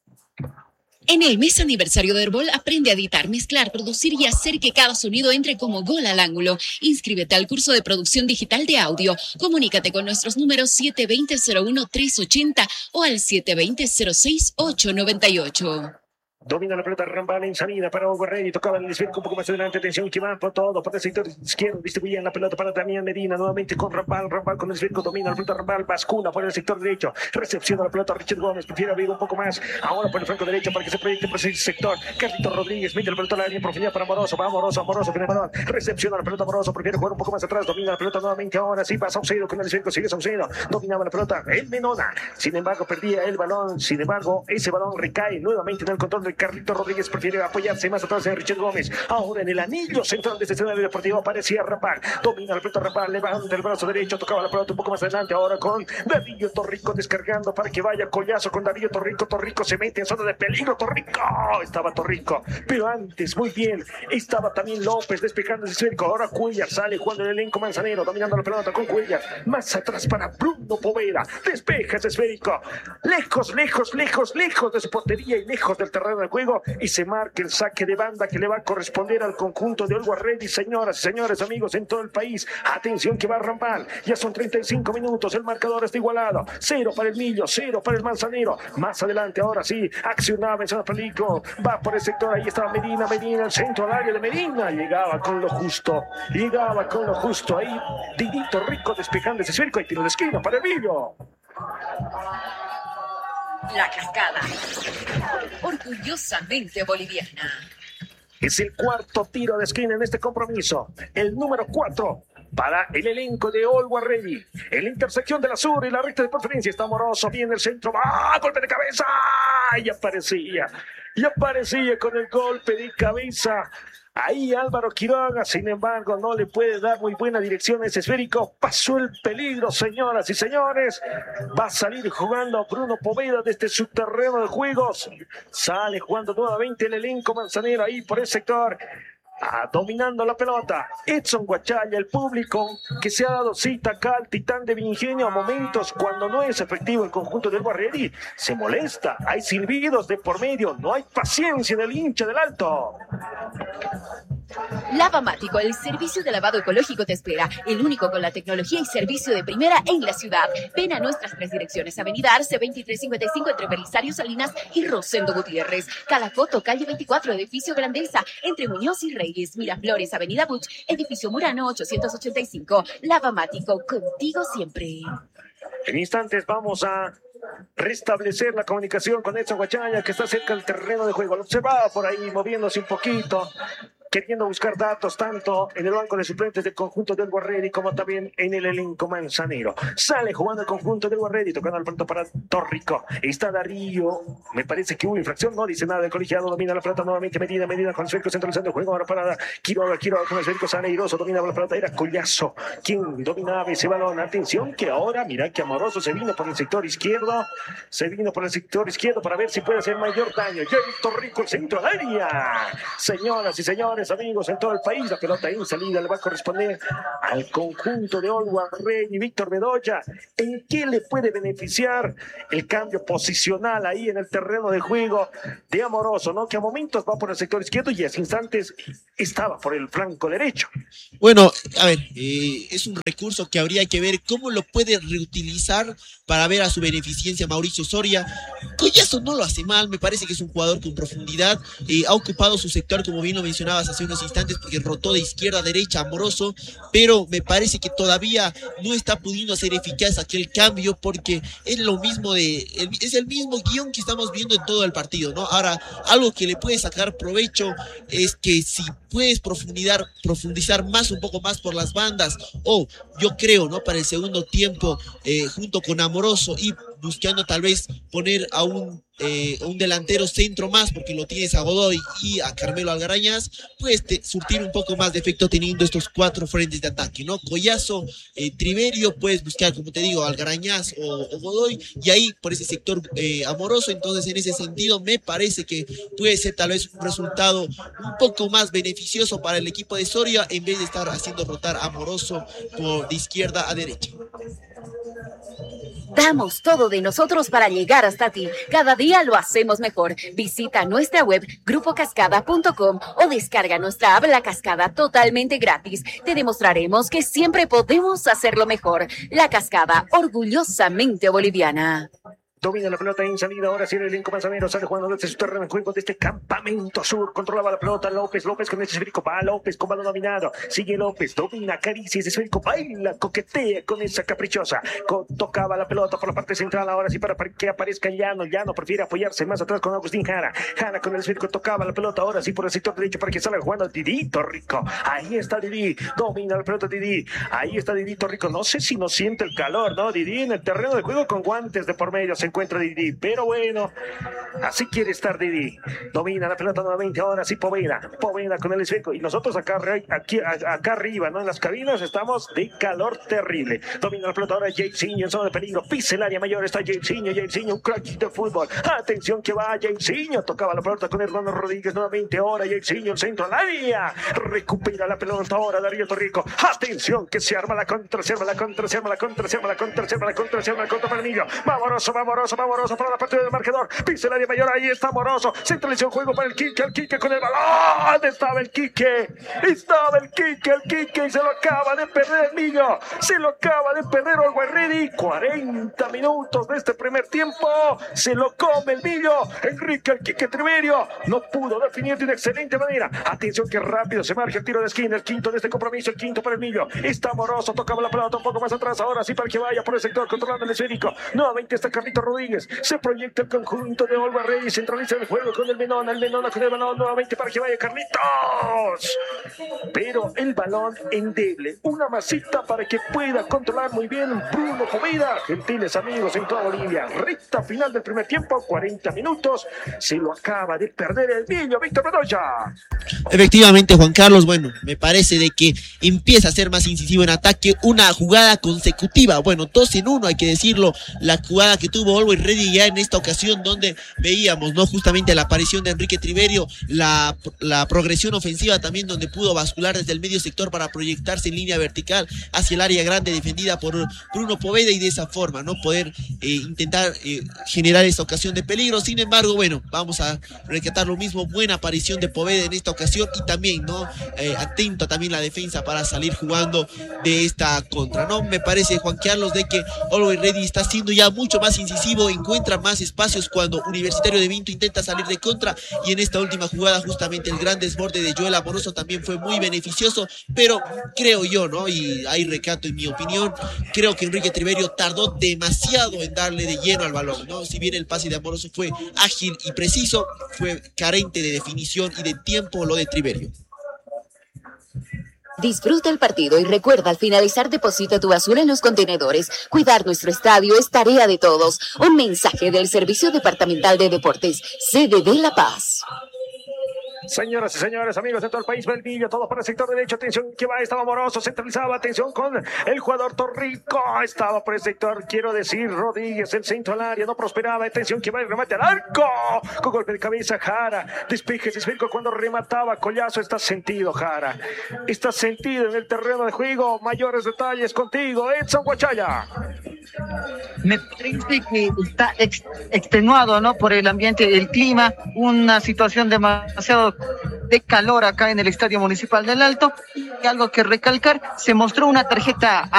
En el mes aniversario de Herbol, aprende a editar, mezclar, producir y hacer que cada sonido entre como gol al ángulo. Inscríbete al curso de producción digital de audio. Comunícate con nuestros números siete dos cero, cero uno, tres ocho cero o al siete dos cero, cero seis, ocho nueve ocho. Domina la pelota Rambal en salida para Always Ready. Tocaba el desvío un poco más adelante. Atención que va por todo. Por el sector izquierdo distribuían la pelota para Damián Medina. Nuevamente con Rambal. Rambal con el desvío. Domina la pelota Rambal. Bascuna por el sector derecho. Recepciona la pelota Richard Gómez. Prefiere abrir un poco más. Ahora por el flanco derecho para que se proyecte por ese sector. Carlito Rodríguez mete la pelota a la línea en profundidad para Amoroso. Va Amoroso. Amoroso tiene el balón. Recepciona la pelota Amoroso. Prefiere jugar un poco más atrás. Domina la pelota nuevamente. Ahora sí va Saucedo con el desvío. Sigue Saucedo. Dominaba la pelota el Menona. Sin embargo, perdía el balón. Sin embargo, ese balón recae nuevamente en el control de Carlito Rodríguez. Prefiere apoyarse más atrás en Richard Gómez. Ahora en el anillo central de este escenario deportivo aparecía Rambal. Domina la pelota Rambal, levanta el brazo derecho, tocaba la pelota un poco más adelante. Ahora con Darío Torrico descargando para que vaya Collazo con Darío Torrico. Torrico se mete en zona de peligro. Torrico, estaba Torrico, pero antes muy bien estaba también López despejando ese esférico. Ahora Cuellar sale jugando el elenco manzanero, dominando la pelota con Cuellar. Más atrás para Bruno Poveda, despeja ese esférico. Lejos, lejos, lejos, lejos de su portería y lejos del terreno de juego. Y se marca el saque de banda que le va a corresponder al conjunto de Always Ready. Señoras y señores, amigos en todo el país, atención que va a Rambal. Ya son treinta y cinco minutos, el marcador está igualado. Cero para el Millo, cero para el Manzanero. Más adelante, ahora sí, accionaba en zona peligro. Va por el sector, ahí estaba Medina, Medina, el centro al área de Medina. Llegaba con lo justo, llegaba con lo justo. Ahí, Didito Rico despejando ese cerco y tiro de esquina para el Millo. La Cascada, orgullosamente boliviana. Es el cuarto tiro de esquina en este compromiso. El número cuatro para el elenco de Always Ready. En la intersección de la sur y la recta de preferencia está Amoroso. Viene el centro. ¡Ah! Golpe de cabeza. Y aparecía. Y aparecía con el golpe de cabeza. Ahí Álvaro Quiroga, sin embargo, no le puede dar muy buena dirección a ese esférico. Pasó el peligro, señoras y señores. Va a salir jugando Bruno Poveda desde su terreno de juegos. Sale jugando nuevamente el elenco manzanero ahí por el sector. Ah, dominando la pelota, Edson Guachalla, el público que se ha dado cita acá al Titán de Ingenio a momentos cuando no es efectivo el conjunto del Always Ready, se molesta, hay silbidos de por medio, no hay paciencia en el hincha del Alto. Lavamático, el servicio de lavado ecológico te espera, el único con la tecnología y servicio de primera en la ciudad. Ven a nuestras tres direcciones, Avenida Arce veintitrés cincuenta y cinco entre Belisario Salinas y Rosendo Gutiérrez, Calafoto, calle veinticuatro, edificio Grandeza, entre Muñoz y Reyes, Miraflores, Avenida Buch, edificio Murano ochocientos ochenta y cinco. Lavamático, contigo siempre. En instantes vamos a restablecer la comunicación con Edson Guachalla, que está cerca del terreno de juego. Lo observaba por ahí moviéndose un poquito, queriendo buscar datos tanto en el banco de suplentes del conjunto del Always Ready como también en el elenco manzanero. Sale jugando el conjunto del Always Ready, tocando al pronto para Torrico. Está Darío, me parece que hubo infracción, no dice nada del colegiado, domina la pelota nuevamente, Medina, Medina con el cerco centralizando el juego, ahora para Quiroga, Quiroga con el cerco, sale airoso, dominaba la pelota, era Collazo quien dominaba ese balón. Atención que ahora, mira que Amoroso se vino por el sector izquierdo, se vino por el sector izquierdo para ver si puede hacer mayor daño. Ya Torrico, el centro al área. Señoras y señores, amigos en todo el país, la pelota en salida le va a corresponder al conjunto de Always Ready. Víctor Bedoya, ¿en qué le puede beneficiar el cambio posicional ahí en el terreno de juego de Amoroso, ¿no? Que a momentos va por el sector izquierdo y a instantes estaba por el flanco derecho? Bueno, a ver, eh, es un recurso que habría que ver cómo lo puede reutilizar para ver a su beneficencia Mauricio Soria. Collazo no lo hace mal, me parece que es un jugador con profundidad, eh, ha ocupado su sector, como bien lo mencionabas hace unos instantes, porque rotó de izquierda a derecha Amoroso, pero me parece que todavía no está pudiendo hacer eficaz aquel cambio, porque es lo mismo de, el, es el mismo guión que estamos viendo en todo el partido, ¿no? Ahora, algo que le puede sacar provecho es que si puedes profundizar, profundizar más, un poco más por las bandas, o yo creo, ¿no? Para el segundo tiempo, eh, junto con Amoroso y buscando tal vez poner a un, eh, un delantero centro más, porque lo tienes a Godoy y a Carmelo Algarañaz, pues te, surtir un poco más de efecto teniendo estos cuatro frentes de ataque, ¿no? Collazo, eh, Triverio, puedes buscar, como te digo, Algarañaz o, o Godoy, y ahí por ese sector eh, Amoroso. Entonces en ese sentido me parece que puede ser tal vez un resultado un poco más beneficioso para el equipo de Soria, en vez de estar haciendo rotar Amoroso por de izquierda a derecha. Damos todo de nosotros para llegar hasta ti. Cada día lo hacemos mejor. Visita nuestra web grupo cascada punto com o descarga nuestra app La Cascada totalmente gratis. Te demostraremos que siempre podemos hacerlo mejor. La Cascada, orgullosamente boliviana. Domina la pelota en salida, ahora sí el elenco manzanero sale jugando desde su terreno en juego de este campamento sur. Controlaba la pelota López, López con ese esférico, va López con balón dominado. Sigue López, domina, acaricia ese esférico, baila, coquetea con esa caprichosa. Con, tocaba la pelota por la parte central, ahora sí para que aparezca Llano. Llano prefiere apoyarse más atrás con Agustín Jara. Jara con el esférico, tocaba la pelota, ahora sí por el sector derecho para que salga jugando Didito Rico. Ahí está Didi, domina la pelota Didi. Ahí está Didito Rico, no sé si no siente el calor, ¿no? Didi en el terreno de juego con guantes de por medio se encuentra Didi, pero bueno, así quiere estar Didi. Domina la pelota nuevamente, ahora sí Poveda, Poveda con el esférico, y nosotros acá, aquí, acá arriba, ¿no? En las cabinas estamos de calor terrible. Domina la pelota ahora Jairzinho en zona de peligro, pisa el área mayor, está Jairzinho, Jairzinho, un crack de fútbol. Atención que va Jairzinho, tocaba la pelota con Hernando Rodríguez nuevamente, ahora Jairzinho, el centro al área, recupera la pelota ahora Darío Torrico. Atención que se arma la contra, se arma la contra, se arma la contra, se arma la contra, se arma la contra, se arma la contra para el niño. Va Amoroso, va Amoroso, va Amoroso para la partida del marcador, pisa el área mayor, ahí está Amoroso, centralizó el juego para el Quique, el Quique con el balón, estaba el Quique, estaba el Quique, el Quique y se lo acaba de perder el niño, se lo acaba de perder Always Ready. Cuarenta minutos de este primer tiempo, se lo come el niño, Enrique el Quique Triverio, no pudo definir de una excelente manera. Atención que rápido se marca el tiro de esquina, el quinto de este compromiso, el quinto para el niño, está Amoroso, tocaba la pelota un poco más atrás, ahora sí para que vaya por el sector controlando el esférico, nuevamente está Carlito Rodríguez, se proyecta el conjunto de Always Ready, centraliza el juego con el Menona, el Menona con el balón nuevamente para que vaya Carlitos, pero el balón endeble, una masita para que pueda controlar muy bien Bruno Poveda. Gentiles amigos en toda Bolivia, recta final del primer tiempo, cuarenta minutos, se lo acaba de perder el niño Víctor Bedoya. Efectivamente, Juan Carlos, bueno, me parece de que empieza a ser más incisivo en ataque, una jugada consecutiva, bueno, dos en uno, hay que decirlo, la jugada que tuvo Always Ready ya en esta ocasión, donde veíamos, ¿no? Justamente la aparición de Enrique Triverio, la, la progresión ofensiva también, donde pudo bascular desde el medio sector para proyectarse en línea vertical hacia el área grande defendida por Bruno Poveda, y de esa forma, ¿no? Poder eh, intentar eh, generar esta ocasión de peligro. Sin embargo, bueno, vamos a rescatar lo mismo, buena aparición de Poveda en esta ocasión, y también, ¿no? Eh, atento también la defensa para salir jugando de esta contra, ¿no? Me parece, Juan Carlos, de que Always Ready está siendo ya mucho más incisivo, encuentra más espacios cuando Universitario de Vinto intenta salir de contra, y en esta última jugada justamente el gran desborde de Joel Amoroso también fue muy beneficioso, pero creo yo, ¿no? Y ahí recato en mi opinión, creo que Enrique Triverio tardó demasiado en darle de lleno al balón, ¿no? Si bien el pase de Amoroso fue ágil y preciso, fue carente de definición y de tiempo lo de Triverio. Disfruta el partido y recuerda, al finalizar deposita tu basura en los contenedores. Cuidar nuestro estadio es tarea de todos. Un mensaje del Servicio Departamental de Deportes, sede de La Paz. Señoras y señores, amigos de todo el país, Belvillo, todo para el sector derecho, atención que va, estaba Amoroso, centralizaba, atención con el jugador Torrico, estaba por el sector, quiero decir, Rodríguez, el centro al área, no prosperaba, atención que va el remate al arco, con golpe de cabeza, Jara, despeje, despeje cuando remataba, Collazo, está sentido, Jara, está sentido en el terreno de juego, mayores detalles contigo, Edson Guachaya. Me parece que está ex, extenuado, ¿no? Por el ambiente, el clima, una situación demasiado de calor acá en el Estadio Municipal del Alto, y algo que recalcar, se mostró una tarjeta